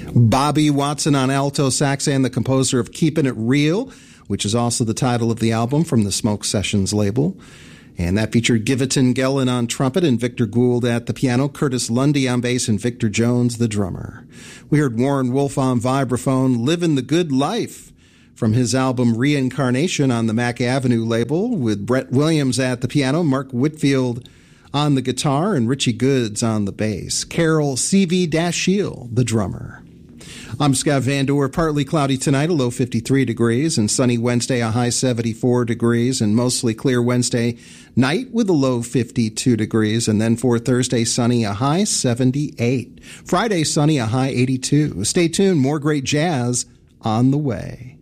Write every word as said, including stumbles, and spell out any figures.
Bobby Watson on alto sax and the composer of Keepin' It Real, which is also the title of the album from the Smoke Sessions label. And that featured Giverton Gellin on trumpet and Victor Gould at the piano, Curtis Lundy on bass, and Victor Jones, the drummer. We heard Warren Wolf on vibraphone, Livin' the Good Life, from his album Reincarnation on the Mack Avenue label, with Brett Williams at the piano, Mark Whitfield on the guitar, and Richie Goods on the bass. Carol C V Dashiell, the drummer. I'm Scott Van Doer. Partly cloudy tonight, a low fifty-three degrees, and sunny Wednesday, a high seventy-four degrees, and mostly clear Wednesday night with a low fifty-two degrees, and then for Thursday, sunny, a high seventy-eight. Friday, sunny, a high eighty-two. Stay tuned, more great jazz on the way.